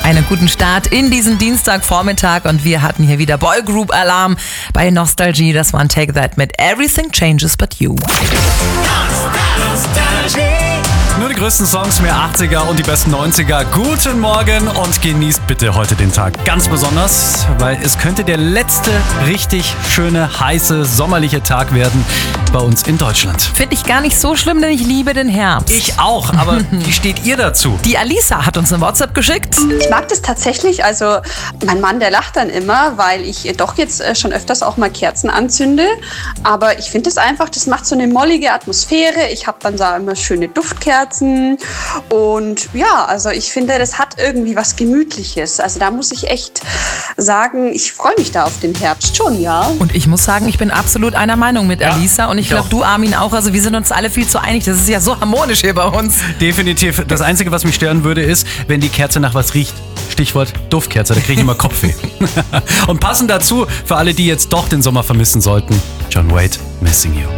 Einen guten Start in diesen Dienstagvormittag und wir hatten hier wieder Boygroup-Alarm bei Nostalgie. Das war ein Take That mit Everything Changes But You. Nur die größten Songs, mehr 80er und die besten 90er. Guten Morgen und genießt bitte heute den Tag ganz besonders, weil es könnte der letzte richtig schöne, heiße, sommerliche Tag werden bei uns in Deutschland. Finde ich gar nicht so schlimm, denn ich liebe den Herbst. Ich auch, aber wie steht ihr dazu? Die Alisa hat uns eine WhatsApp geschickt. Ich mag das tatsächlich, also mein Mann, der lacht dann immer, weil ich doch jetzt schon öfters auch mal Kerzen anzünde, aber ich finde es einfach, das macht so eine mollige Atmosphäre, ich habe dann da immer schöne Duftkerzen und ja, also ich finde, das hat irgendwie was Gemütliches, also da muss ich echt sagen, ich freue mich da auf den Herbst schon, ja. Und ich muss sagen, ich bin absolut einer Meinung mit Alisa und ich glaube, du, Armin, auch, also wir sind uns alle viel zu einig, das ist ja so harmonisch hier bei uns. Definitiv. Das Einzige, was mich stören würde, ist, wenn die Kerze nach was riecht. Stichwort Duftkerze, da kriege ich immer Kopfweh. Und passend dazu, für alle, die jetzt doch den Sommer vermissen sollten, John Waite, Missing You.